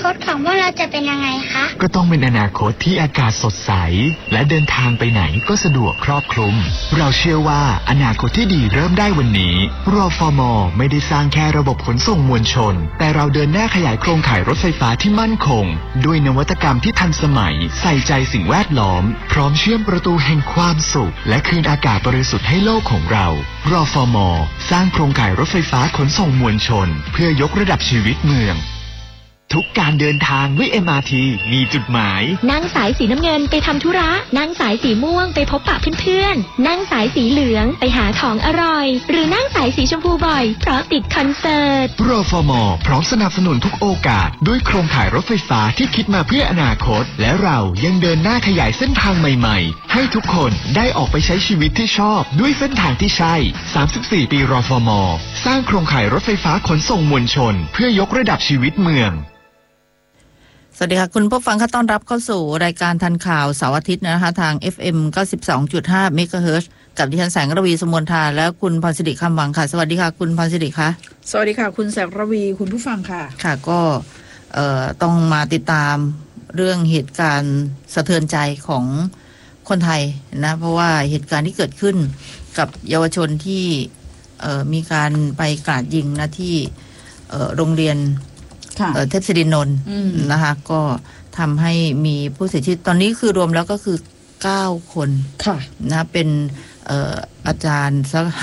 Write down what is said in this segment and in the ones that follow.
คตของพวกเราจะเป็นยังไงคะก็ต้องเป็นอนาคตที่อากาศสดใสและเดินทางไปไหนก็สะดวกครอบคลุมเราเชื่อว่าอนาคตที่ดีเริ่มได้วันนี้รฟม.ไม่ได้สร้างแค่ระบบขนส่งมวลชนแต่เราเดินหน้าขยายโครงข่ายรถไฟฟ้าที่มั่นคงด้วยนวัตกรรมที่ทันสมัยใส่ใจสิ่งแวดล้อมพร้อมเชื่อมประตูแห่งความสุขและคืนอากาศบริสุทธิ์ให้โลกของเรารฟม.สร้างโครงข่ายรถไฟฟ้าขนส่งมวลชนเพื่อยกระดับชีวิตเมืองทุกการเดินทางด้วย MRT มีจุดหมายนั่งสายสีน้ำเงินไปทำธุระนั่งสายสีม่วงไปพบปะเพื่อนๆนั่งสายสีเหลืองไปหาของอร่อยหรือนั่งสายสีชมพูบ่อยเพราะติดคอนเสิร์ตรฟม.พร้อมสนับสนุนทุกโอกาสด้วยโครงข่ายรถไฟฟ้าที่คิดมาเพื่ออนาคตและเรายังเดินหน้าขยายเส้นทางใหม่ๆให้ทุกคนได้ออกไปใช้ชีวิตที่ชอบด้วยเส้นทางที่ใช่34 ปีรฟม.สร้างโครงข่ายรถไฟฟ้าขนส่งมวลชนเพื่อยกระดับชีวิตเมืองสวัสดีค่ะคุณผู้ฟังค่ะต้อนรับเข้าสู่รายการทันข่าวเสาร์อาทิตย์นะคะทาง FM 92.5 เมกะเฮิรตซ์กับดิฉันแสงระวีสมนทาและคุณพรศิริคำหวังค่ะสวัสดีค่ะคุณพรศิริค่ะสวัสดีค่ะคุณแสงระวีคุณผู้ฟังค่ะค่ะก็ต้องมาติดตามเรื่องเหตุการณ์สะเทือนใจของคนไทยนะเพราะว่าเหตุการณ์ที่เกิดขึ้นกับเยาวชนที่มีการไปกราดยิงนะที่โรงเรียนเทพศิรินนท์นะคะก็ทำให้มีผู้เสียชีวิตตอนนี้คือรวมแล้วก็คือ9 คนนะเป็นอาจารย์สัก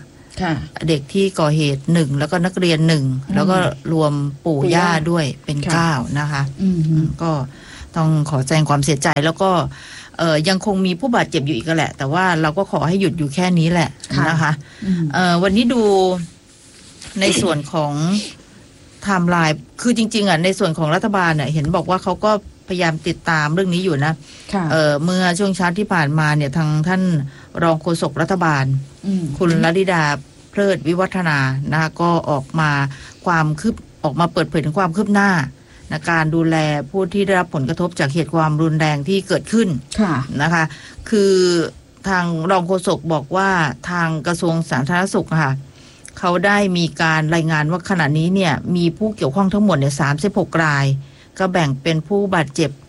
5เด็กที่ก่อเหตุ1แล้วก็นักเรียน1แล้วก็รวมปู่ย่าด้วยเป็น9นะคะก็ต้องขอแสดงความเสียใจแล้วก็ยังคงมีผู้บาดเจ็บอยู่อีกแหละแต่ว่าเราก็ขอให้หยุดอยู่แค่นี้แหละนะคะวันนี้ดูในส่วนของไทม์ไลน์คือจริงๆในส่วนของรัฐบาลเห็นบอกว่าเขาก็พยายามติดตามเรื่องนี้อยู่นะเมื่อช่วงเช้าที่ผ่านมาเนี่ยทางท่านรองโฆษกรัฐบาลคุณลลิดาเพลิดวิวัฒนานะคะก็ออกมาเปิดเผยถึงความคืบหน้าในการดูแลผู้ที่ได้รับผลกระทบจากเหตุความรุนแรงที่เกิดขึ้นนะคะคือทางรองโฆษกบอกว่าทางกระทรวงสาธารณสุขค่ะเขาได้มีการรายงานว่าขณะนี้เนี่ยมีผู้เกี่ยวข้องทั้งหมดเนี่ย36 รายก็แบ่งเป็นผู้บาดเจ็บ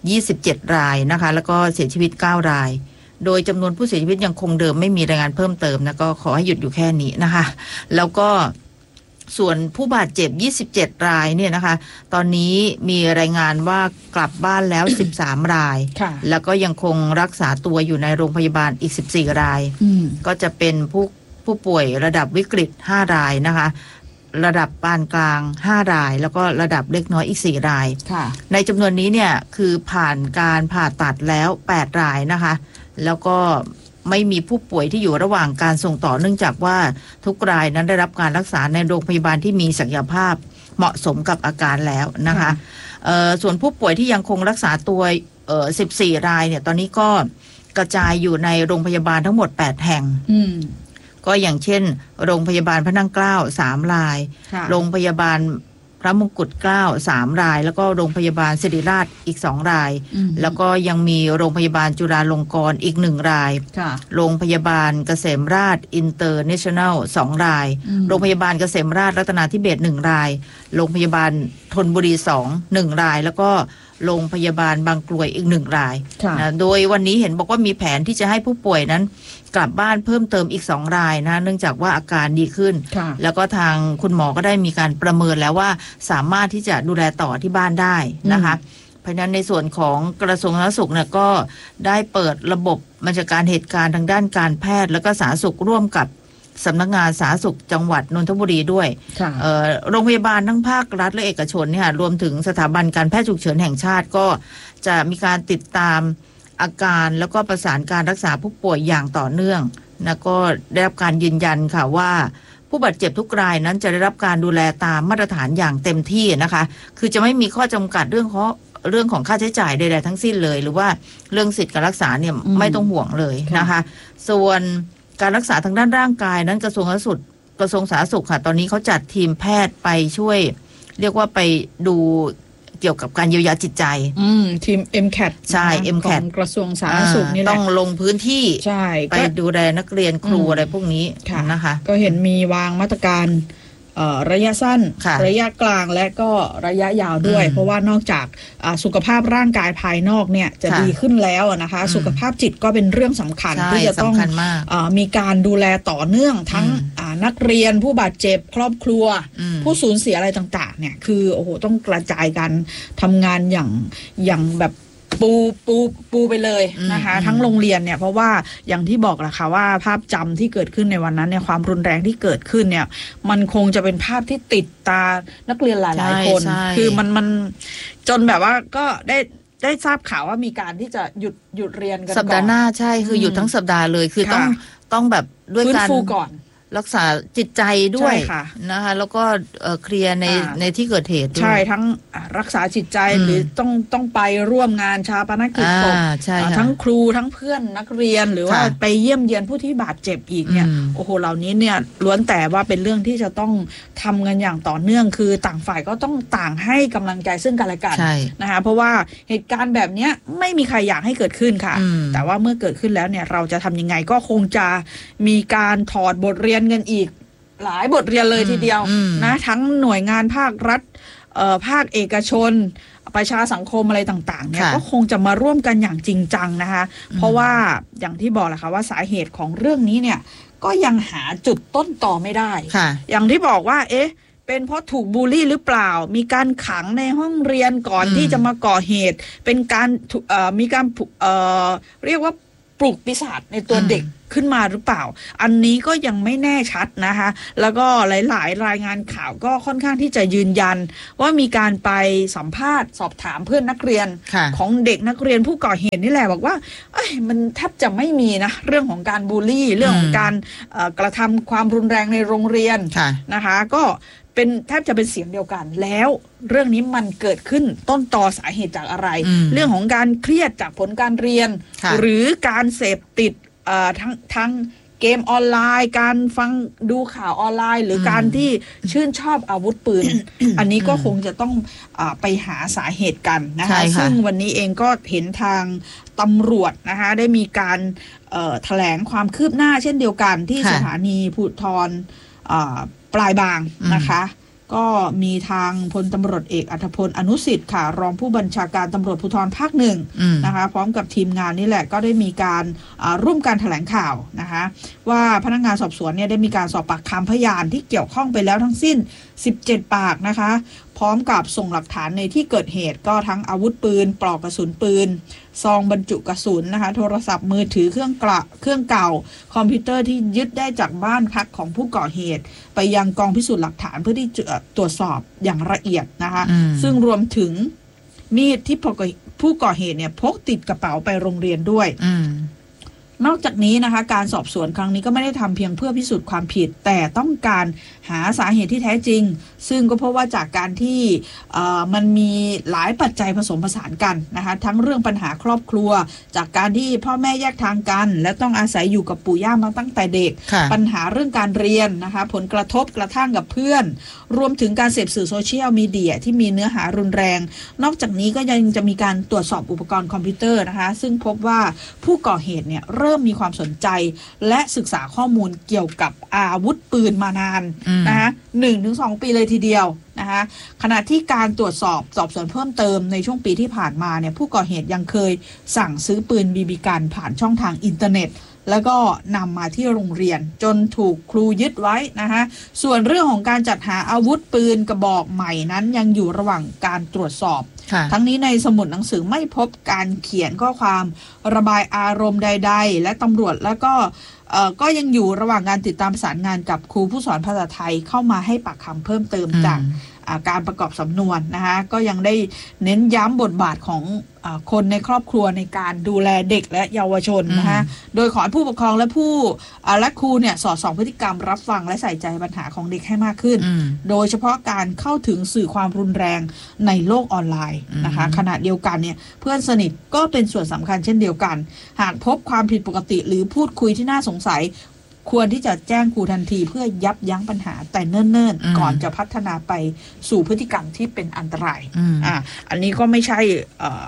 27 รายนะคะแล้วก็เสียชีวิต9 รายโดยจำนวนผู้เสียชีวิตยังคงเดิมไม่มีรายงานเพิ่มเติมนะก็ขอให้หยุดอยู่แค่นี้นะคะแล้วก็ส่วนผู้บาดเจ็บ27 รายเนี่ยนะคะตอนนี้มีรายงานว่ากลับบ้านแล้ว13 รายแล้วก็ยังคงรักษาตัวอยู่ในโรงพยาบาลอีก14 รายก็จะเป็นผู้ป่วยระดับวิกฤต5 รายนะคะระดับปานกลาง5 รายแล้วก็ระดับเล็กน้อยอีก4 รายในจำนวนนี้เนี่ยคือผ่านการผ่าตัดแล้ว8 รายนะคะแล้วก็ไม่มีผู้ป่วยที่อยู่ระหว่างการส่งต่อเนื่องจากว่าทุกรายนั้นได้รับการรักษาในโรงพยาบาลที่มีศักยภาพเหมาะสมกับอาการแล้วนะคะส่วนผู้ป่วยที่ยังคงรักษาตัว14 รายเนี่ยตอนนี้ก็กระจายอยู่ในโรงพยาบาลทั้งหมด8 แห่งก็อย่างเช่นโรงพยาบาลพระนั่งเกล้า3 รายโรงพยาบาลพระมงกุฎเกล้า3 รายแล้วก็โรงพยาบาลศิริราชอีก2 รายแล้วก็ยังมีโรงพยาบาลจุฬาลงกรณ์อีก1 รายโรงพยาบาลเกษมราษฎร์อินเตอร์เนชั่นแนล2 รายโรงพยาบาลเกษมราษฎร์รัตนาธิเบศร1 รายโรงพยาบาลธนบุรี1 รายแล้วก็โรงพยาบาลบางกรวยอีก1 รายนะโดยวันนี้เห็นบอกว่ามีแผนที่จะให้ผู้ป่วยนั้นกลับบ้านเพิ่มเติมอีก2 รายนะเนื่องจากว่าอาการดีขึ้นแล้วก็ทางคุณหมอก็ได้มีการประเมินแล้วว่าสามารถที่จะดูแลต่อที่บ้านได้นะคะเพราะฉะนั้นในส่วนของกระทรวงสาธารณสุขเนี่ยก็ได้เปิดระบบบัญชาการเหตุการณ์ทางด้านการแพทย์แล้วก็สาธารณสุขร่วมกับสำนักงานสาธารณสุขจังหวัดนนทบุรีด้วยโรงพยาบาลทั้งภาครัฐและเอกชนเนี่ยรวมถึงสถาบันการแพทย์ฉุกเฉินแห่งชาติก็จะมีการติดตามอาการแล้วก็ประสานการรักษาผู้ป่วยอย่างต่อเนื่องนะก็ได้รับการยืนยันค่ะว่าผู้บาดเจ็บทุกรายนั้นจะได้รับการดูแลตามมาตรฐานอย่างเต็มที่นะคะคือจะไม่มีข้อจำกัดเรื่องของค่าใช้จ่ายใดๆทั้งสิ้นเลยหรือว่าเรื่องสิทธิการรักษาเนี่ยไม่ต้องห่วงเลยนะคะส่วนการรักษาทางด้านร่างกายนั้นกระทรวงสาธารณสุขค่ะตอนนี้เขาจัดทีมแพทย์ไปช่วยเรียกว่าไปดูเกี่ยวกับการเยียวยาจิตใจทีม MCAT ใช่ MCAT กระทรวงสาธารณสุขนี่แหละต้องลงพื้นที่ไปดูแลนักเรียนครูอะไรพวกนี้นะคะก็เห็นมีวางมาตรการระยะสั้นค่ะระยะกลางและก็ระยะยาวด้วย เพราะว่านอกจากสุขภาพร่างกายภายนอกเนี่ยจะดีขึ้นแล้วนะคะสุขภาพจิตก็เป็นเรื่องสำคัญที่จะต้องมีการดูแลต่อเนื่องทั้งนักเรียนผู้บาดเจ็บครอบครัวผู้สูญเสียอะไรต่างๆเนี่ยคือโอ้โหต้องกระจายกันทำงานอย่างแบบปูไปเลยนะคะทั้งโรงเรียนเนี่ยเพราะว่าอย่างที่บอกแหละค่ะว่าภาพจำที่เกิดขึ้นในวันนั้นเนี่ยความรุนแรงที่เกิดขึ้นเนี่ยมันคงจะเป็นภาพที่ติดตานักเรียนหลายๆคนคือมันจนแบบว่าก็ได้ทราบข่าวว่ามีการที่จะหยุดเรียนกันก่อนสัปดาห์หน้าใช่คือหยุดทั้งสัปดาห์เลยคือต้องแบบด้วยการฟื้นฟูก่อนรักษาจิตใจด้วยนะคะแล้วก็เคลียร์ในที่เกิดเหตุด้วยใช่ทั้งรักษาจิตใจหรือต้องไปร่วมงานชาปนกิจศพทั้งครูทั้งเพื่อนนักเรียนหรือว่าไปเยี่ยมเยียนผู้ที่บาดเจ็บอีกเนี่ยโอ้โหเหล่านี้เนี่ยล้วนแต่ว่าเป็นเรื่องที่จะต้องทำกันอย่างต่อเนื่องคือต่างฝ่ายก็ต้องต่างให้กำลังใจซึ่งกันและกันนะคะเพราะว่าเหตุการณ์แบบนี้ไม่มีใครอยากให้เกิดขึ้นค่ะแต่ว่าเมื่อเกิดขึ้นแล้วเนี่ยเราจะทำยังไงก็คงจะมีการถอดบทเรียนกันอีกหลายบทเรียนเลยทีเดียวนะทั้งหน่วยงานภาครัฐภาคเอกชนประชาสังคมอะไรต่างๆเนี่ยก็คงจะมาร่วมกันอย่างจริงจังนะคะเพราะว่าอย่างที่บอกแหละค่ะว่าสาเหตุของเรื่องนี้เนี่ยก็ยังหาจุดต้นต่อไม่ได้อย่างที่บอกว่าเป็นเพราะถูกบูลลี่หรือเปล่ามีการขังในห้องเรียนก่อนที่จะมาก่อเหตุเป็นการมีการเรียกว่าปลุกปีศาจในตัวเด็กขึ้นมาหรือเปล่าอันนี้ก็ยังไม่แน่ชัดนะคะแล้วก็หลายๆรายงานข่าวก็ค่อนข้างที่จะยืนยันว่ามีการไปสัมภาษณ์สอบถามเพื่อนนักเรียนของเด็กนักเรียนผู้ก่อเหตุนี่แหละบอกว่ามันแทบจะไม่มีนะเรื่องของการบูลลี่เรื่องของการกระทำความรุนแรงในโรงเรียนนะคะก็เป็นแทบจะเป็นเสียงเดียวกันแล้วเรื่องนี้มันเกิดขึ้นต้นตอสาเหตุจากอะไรเรื่องของการเครียดจากผลการเรียนหรือการเสพติดทั้งเกมออนไลน์การฟังดูข่าวออนไลน์หรือการที่ชื่นชอบอาวุธปืน อันนี้ก็คงจะต้องไปหาสาเหตุกันนะคะซึ่งวันนี้เองก็เห็นทางตำรวจนะคะได้มีการแถลงความคืบหน้าเช่นเดียวกันที่สถานีภูธรปลายบางนะคะก็มีทางพลตำรวจเอกอัธพลอนุสิทธิ์ค่ะรองผู้บัญชาการตำรวจภูธรภาคหนึ่งนะคะพร้อมกับทีมงานนี่แหละก็ได้มีการร่วมการแถลงข่าวนะคะว่าพนักงานสอบสวนเนี่ยได้มีการสอบปากคำพยานที่เกี่ยวข้องไปแล้วทั้งสิ้น17ปากนะคะพร้อมกับส่งหลักฐานในที่เกิดเหตุก็ทั้งอาวุธปืนปลอกกระสุนปืนซองบรรจุกระสุนนะคะโทรศัพท์มือถือเครื่องเก่าคอมพิวเตอร์ที่ยึดได้จากบ้านพักของผู้ก่อเหตุไปยังกองพิสูจน์หลักฐานเพื่อที่จะตรวจสอบอย่างละเอียดนะคะซึ่งรวมถึงมีดที่ผู้ก่อเหตุเนี่ยพกติดกระเป๋าไปโรงเรียนด้วยนอกจากนี้นะคะการสอบสวนครั้งนี้ก็ไม่ได้ทำเพียงเพื่อพิสูจน์ความผิดแต่ต้องการหาสาเหตุที่แท้จริงซึ่งก็เพราะว่าจากการที่มันมีหลายปัจจัยผสมผสานกันนะคะทั้งเรื่องปัญหาครอบครัวจากการที่พ่อแม่แยกทางกันและต้องอาศัยอยู่กับปู่ย่ามาตั้งแต่เด็กปัญหาเรื่องการเรียนนะคะผลกระทบกระทั่งกับเพื่อนรวมถึงการเสพสื่อโซเชียลมีเดียที่มีเนื้อหารุนแรงนอกจากนี้ก็ยังจะมีการตรวจสอบอุปกรณ์คอมพิวเตอร์นะคะซึ่งพบว่าผู้ก่อเหตุเนี่ยเริ่มมีความสนใจและศึกษาข้อมูลเกี่ยวกับอาวุธปืนมานานนะคะ1-2 ปีเลยทีเดียวนะคะขณะที่การตรวจสอบสวนเพิ่มเติมในช่วงปีที่ผ่านมาเนี่ยผู้ก่อเหตุยังเคยสั่งซื้อปืนบีบีกันผ่านช่องทางอินเทอร์เน็ตแล้วก็นำมาที่โรงเรียนจนถูกครูยึดไว้นะคะส่วนเรื่องของการจัดหาอาวุธปืนกระบอกใหม่นั้นยังอยู่ระหว่างการตรวจสอบทั้งนี้ในสมุดหนังสือไม่พบการเขียนข้อความระบายอารมณ์ใดๆและตำรวจแล้วก็ยังอยู่ระหว่างการติดตามประสานงานกับครูผู้สอนภาษาไทยเข้ามาให้ปากคำเพิ่มเติมจากการประกอบสำนวนนะคะก็ยังได้เน้นย้ำบทบาทของคนในครอบครัวในการดูแลเด็กและเยาวชนนะคะโดยขอให้ผู้ปกครองและและครูเนี่ยสอดส่องพฤติกรรมรับฟังและใส่ใจปัญหาของเด็กให้มากขึ้นโดยเฉพาะการเข้าถึงสื่อความรุนแรงในโลกออนไลน์นะคะขณะเดียวกันเนี่ยเพื่อนสนิทก็เป็นส่วนสำคัญเช่นเดียวกันหากพบความผิดปกติหรือพูดคุยที่น่าสงสัยควรที่จะแจ้งครูทันทีเพื่อยับยั้งปัญหาแต่เนิ่นๆก่อนจะพัฒนาไปสู่พฤติกรรมที่เป็นอันตรายอันนี้ก็ไม่ใช่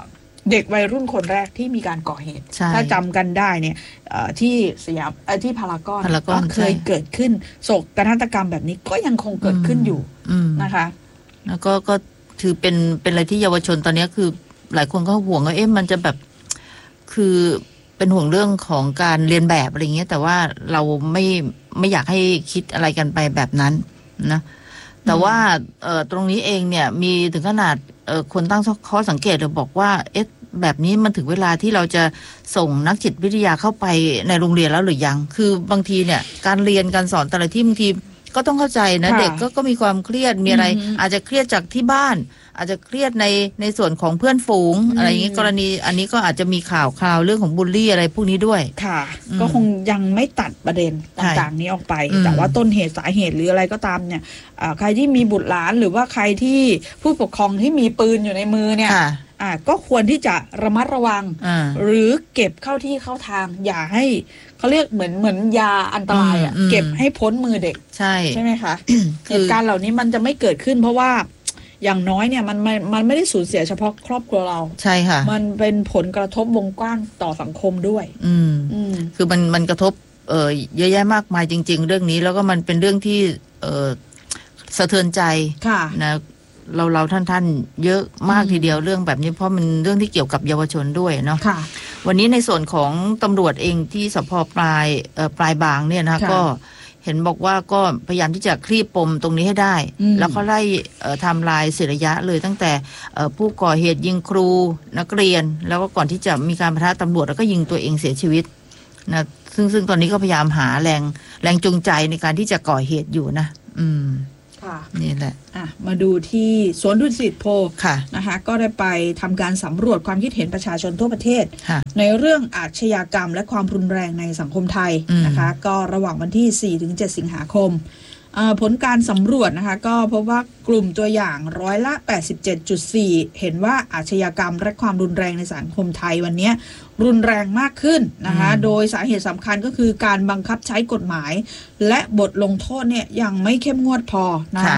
เด็กวัยรุ่นคนแรกที่มีการก่อเหตุถ้าจำกันได้เนี่ยที่สยามที่พารากอนก็เคยเกิดขึ้นโศกนาฏกรรมแบบนี้ก็ยังคงเกิดขึ้นอยู่นะคะแล้วก็ถือเป็นอะไรที่เยาวชนตอนนี้คือหลายคนก็ห่วงว่ามันจะแบบคือเป็นห่วงเรื่องของการเรียนแบบอะไรเงี้ยแต่ว่าเราไม่อยากให้คิดอะไรกันไปแบบนั้นนะแต่ว่าตรงนี้เองเนี่ยมีถึงขนาดคนตั้งข้อสังเกตเลยบอกว่าแบบนี้มันถึงเวลาที่เราจะส่งนักจิตวิทยาเข้าไปในโรงเรียนแล้วหรือยังคือบางทีเนี่ยการเรียนการสอนแต่ละที่บางทีก็ต้องเข้าใจนะเด็กก็มีความเครียดมีอะไรอาจจะเครียดจากที่บ้านอาจจะเครียดในส่วนของเพื่อนฝูงอะไรอย่างนี้กรณีอันนี้ก็อาจจะมีข่าวเรื่องของบูลลี่อะไรพวกนี้ด้วยค่ะก็คงยังไม่ตัดประเด็นต่างๆนี้ออกไปแต่ว่าต้นเหตุสาเหตุหรืออะไรก็ตามเนี่ยใครที่มีบุตรหลานหรือว่าใครที่ผู้ปกครองที่มีปืนอยู่ในมือเนี่ยก็ควรที่จะระมัดระวังหรือเก็บเข้าที่เข้าทางอย่าให้เขาเรียกเหมือนยาอันตรายเก็บให้พ้นมือเด็กใช่ไหมคะเหตุการณ์เหล่านี้มันจะไม่เกิดขึ้นเพราะว่าอย่างน้อยเนี่ยมันไม่ได้สูญเสียเฉพาะครอบครัวเราใช่ค่ะมันเป็นผลกระทบวงกว้างต่อสังคมด้วยคือมันกระทบเยอะแยะมากมายจริงๆเรื่องนี้แล้วก็มันเป็นเรื่องที่สะเทือนใจนะเราท่านเยอะมากทีเดียวเรื่องแบบนี้เพราะมันเรื่องที่เกี่ยวกับเยาวชนด้วยเนาะวันนี้ในส่วนของตำรวจเองที่สภ.ปลายบางเนี่ยนะก็เห็นบอกว่าก็พยายามที่จะคลี่ปมตรงนี้ให้ได้แล้วก็ไล่ไทม์ไลน์ระยะเลยตั้งแต่ผู้ก่อเหตุยิงครูนักเรียนแล้วก็ก่อนที่จะมีการปะทะตำรวจแล้วก็ยิงตัวเองเสียชีวิตนะซึ่งตอนนี้ก็พยายามหาแรงจูงใจในการที่จะก่อเหตุอยู่นะนี่แหละมาดูที่สวนดุสิตโพนะคะก็ได้ไปทำการสำรวจความคิดเห็นประชาชนทั่วประเทศในเรื่องอาชญากรรมและความรุนแรงในสังคมไทยนะคะก็ระหว่างวันที่ 4-7 สิงหาคมผลการสำรวจนะคะก็พบว่ากลุ่มตัวอย่าง87.4%เห็นว่าอาชญากรรมและความรุนแรงในสังคมไทยวันนี้รุนแรงมากขึ้นนะคะโดยสาเหตุสำคัญก็คือการบังคับใช้กฎหมายและบทลงโทษเนี่ยยังไม่เข้มงวดพอนะคะ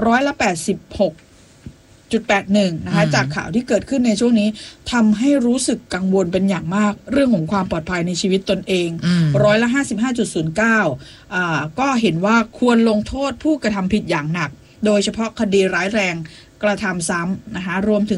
86.81%นะคะจากข่าวที่เกิดขึ้นในช่วงนี้ทำให้รู้สึกกังวลเป็นอย่างมากเรื่องของความปลอดภัยในชีวิตตนเอง55.09%ก็เห็นว่าควรลงโทษผู้กระทำผิดอย่างหนักโดยเฉพาะคดีร้ายแรงกระทำซ้ำนะคะรวมถึง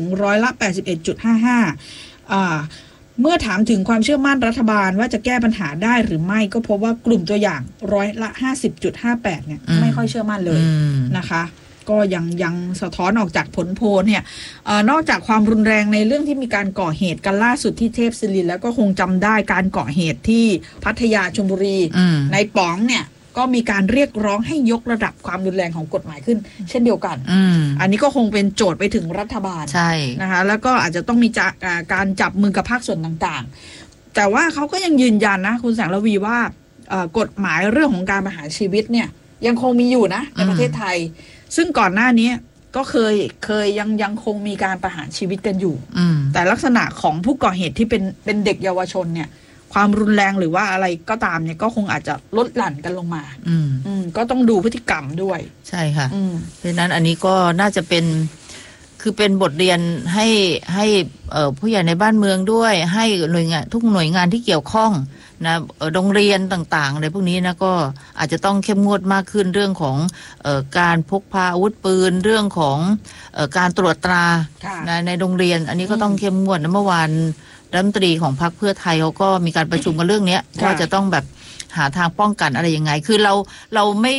81.55%เมื่อถามถึงความเชื่อมั่นรัฐบาลว่าจะแก้ปัญหาได้หรือไม่ก็พบว่ากลุ่มตัวอย่าง50.58%เนี่ยไม่ค่อยเชื่อมั่นเลยนะคะก็ยังสะท้อนออกจากผลโพลเนี่ยนอกจากความรุนแรงในเรื่องที่มีการก่อเหตุกันล่าสุดที่เทพศิรินทร์แล้วก็คงจำได้การก่อเหตุที่พัทยาชลบุรีในป๋องเนี่ยก็มีการเรียกร้องให้ยกระดับความรุนแรงของกฎหมายขึ้นเช่นเดียวกันอันนี้ก็คงเป็นโจทย์ไปถึงรัฐบาลใช่นะคะแล้วก็อาจจะต้องมีการจับมือกับภาคส่วนต่างๆแต่ว่าเขาก็ยังยืนยันนะคุณแสงระวีว่ากฎหมายเรื่องของการประหารชีวิตเนี่ยยังคงมีอยู่นะในประเทศไทยซึ่งก่อนหน้านี้ก็เคยยังคงมีการประหารชีวิตกันอยู่แต่ลักษณะของผู้ก่อเหตุที่เป็นเด็กเยาวชนเนี่ยความรุนแรงหรือว่าอะไรก็ตามเนี่ยก็คงอาจจะลดหลั่นกันลงมาก็ต้องดูพฤติกรรมด้วยใช่ค่ะเพราะนั้นอันนี้ก็น่าจะเป็นบทเรียนให้ผู้ใหญ่ในบ้านเมืองด้วยให้หน่วยงานทุกหน่วยงานที่เกี่ยวข้องนะโรงเรียนต่างๆอะไรพวกนี้นะก็อาจจะต้องเข้มงวดมากขึ้นเรื่องของการพกพาอาวุธปืนเรื่องของการตรวจตราในโรงเรียนอันนี้ก็ต้องเข้มงวดนะเมื่อวานรัฐมนตรีของพรรคเพื่อไทยเขาก็มีการประชุมกันเรื่องนี้ว่าจะต้องแบบหาทางป้องกันอะไรยังไงคือเรา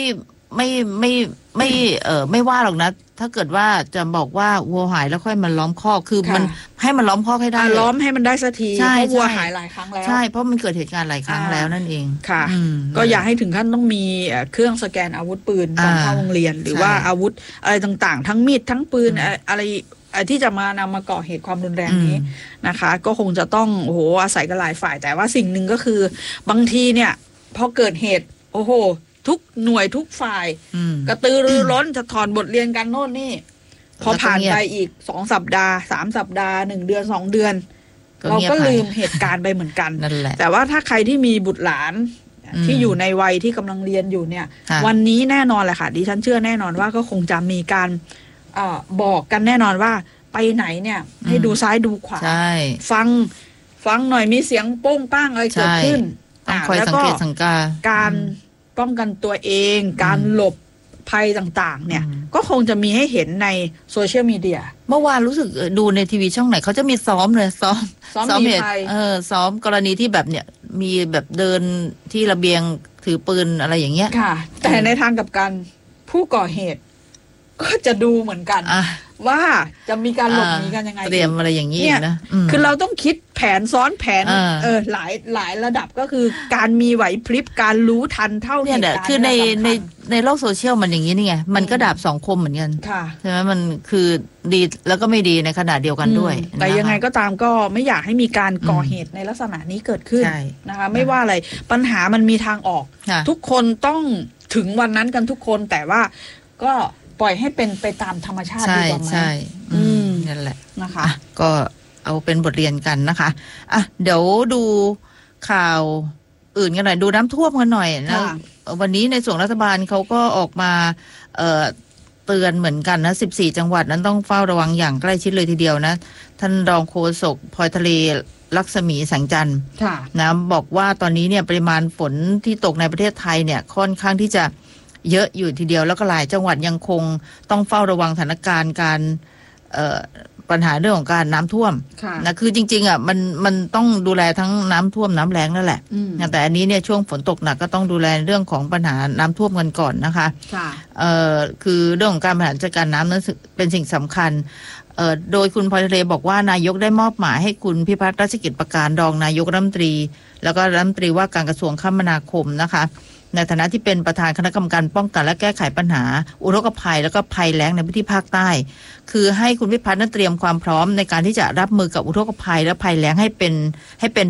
ไม่ว่าหรอกนะถ้าเกิดว่าจะบอกว่าวัวหายแล้วค่อยมาล้อมคอกคือมันให้มันล้อมคอกให้ได้ล้อมให้มันได้สักทีเพราะวัวหายหลายครั้งแล้วใช่เพราะมันเกิดเหตุการณ์หลายครั้งแล้วนั่นเองค่ะก็อย่าให้ถึงขั้นต้องมีเครื่องสแกนอาวุธปืนตอนเข้าโรงเรียนหรือว่าอาวุธอะไรต่างๆทั้งมีดทั้งปืนอะไรที่จะนำมาก่อเหตุความรุนแรงนี้นะคะก็คงจะต้องอาศัยกันหลายฝ่ายแต่ว่าสิ่งหนึ่งก็คือบางทีเนี่ยพอเกิดเหตุทุกหน่วยทุกฝ่ายกระตือรือร้นจะถอนบทเรียนกันโน่นนี่พอผ่านไปอีก2 สัปดาห์3 สัปดาห์1 เดือน2 เดือนเราก็ลืมเหตุการณ์ไปเหมือนกันแต่ว่าถ้าใครที่มีบุตรหลานที่อยู่ในวัยที่กำลังเรียนอยู่เนี่ยวันนี้แน่นอนแหละค่ะดิฉันเชื่อแน่นอนว่าก็คงจะมีการบอกกันแน่นอนว่าไปไหนเนี่ยให้ดูซ้ายดูขวาใช่ฟังหน่อยมีเสียงโป้งป้างอะไรเกิดขึ้นต้องคอยสังเกตสังการการป้องกันตัวเองการหลบภัยต่างๆเนี่ยก็คงจะมีให้เห็นในโซเชียลมีเดียเมื่อวานรู้สึกดูในทีวีช่องไหนเขาจะมีซ้อมเลยซ้อมมีภัยซ้อมกรณีที่แบบเนี่ยมีแบบเดินที่ระเบียงถือปืนอะไรอย่างเงี้ยค่ะแต่ในทางกับการผู้ก่อเหตุก็จะดูเหมือนกันว่าจะมีการหลบหนีกันยังไงเตรียมอะไรอย่างนี้นะคือเราต้องคิดแผนซ้อนแผนหลายระดับก็คือการมีไหวพริบการรู้ทันเท่าเหตุการณ์คือในโลกโซเชียลมันอย่างนี้นี่ไงมันก็ดาบสองคมเหมือนกันใช่ไหมมันคือดีแล้วก็ไม่ดีในขณะเดียวกันด้วยแต่ยังไงก็ตามก็ไม่อยากให้มีการก่อเหตุในลักษณะนี้เกิดขึ้นนะคะไม่ว่าอะไรปัญหามันมีทางออกทุกคนต้องถึงวันนั้นกันทุกคนแต่ว่าก็ปล่อยให้เป็นไปตามธรรมชาติดีกว่าไหมใช่นั่นแหละนะคะก็เอาเป็นบทเรียนกันนะคะอ่ะเดี๋ยวดูข่าวอื่นกันหน่อยดูน้ำท่วมกันหน่อยนะวันนี้ในส่วนรัฐบาลเขาก็ออกมาเตือนเหมือนกันนะ14จังหวัดนั้นต้องเฝ้าระวังอย่างใกล้ชิดเลยทีเดียวนะท่านรองโฆษกพลอยทะเลลักษมีแสงจันทร์นะบอกว่าตอนนี้เนี่ยปริมาณฝนที่ตกในประเทศไทยเนี่ยค่อนข้างที่จะเยอะอยู่ทีเดียวแล้วก็หลายจังหวัดยังคงต้องเฝ้าระวังสถานการณ์การปัญหาเรื่องของการน้ำท่วมนะคือจริงๆอ่ะมันต้องดูแลทั้งน้ำท่วมน้ำแล้งนั่นแหละแต่อันนี้เนี่ยช่วงฝนตกหนักก็ต้องดูแลเรื่องของปัญหาน้ำท่วมกันก่อนนะคะคือเรื่องของการบริหารจัดการน้ำนั้นเป็นสิ่งสำคัญโดยคุณพลอยทะเลบอกว่านายกได้มอบหมายให้คุณพิพัฒน์รัชกิจประการรองนายกรัฐมนตรีแล้วก็รัฐมนตรีว่าการกระทรวงคมนาคมนะคะในฐานะที่เป็นประธานคณะกรรมการป้องกันและแก้ไขปัญหาอุทกภัยแล้วก็ภัยแล้งในพื้นที่ภาคใต้คือให้คุณพิพัฒน์นั้นเตรียมความพร้อมในการที่จะรับมือกับอุทกภัยและภัยแล้งให้เป็น